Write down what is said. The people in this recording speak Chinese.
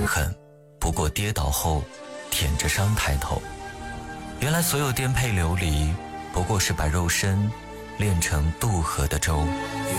愤恨，不过跌倒后舔着伤抬头。原来所有颠沛流离，不过是把肉身炼成渡河的舟。